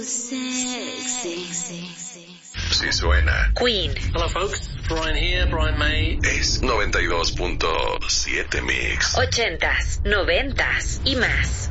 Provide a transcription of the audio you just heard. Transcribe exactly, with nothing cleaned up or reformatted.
Si suena Queen. Hello folks, Brian here, Brian May. Es noventa y dos punto siete Mix. Ochentas, noventas y más.